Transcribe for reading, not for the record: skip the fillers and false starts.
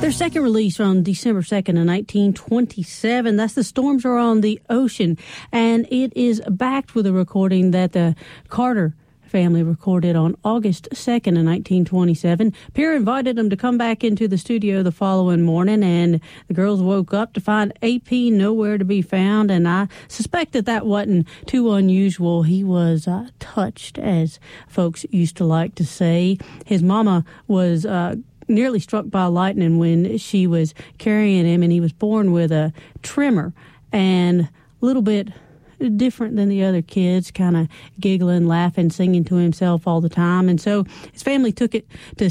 Their second release on December 2nd of 1927. That's The Storms Are on the Ocean. And it is backed with a recording that the Carter family recorded on August 2nd of 1927. Pierre invited them to come back into the studio the following morning, and the girls woke up to find AP nowhere to be found, and I suspect that wasn't too unusual. He was touched, as folks used to like to say. His mama was nearly struck by lightning when she was carrying him, and he was born with a tremor and a little bit different than the other kids, kind of giggling, laughing, singing to himself all the time. And so his family took it to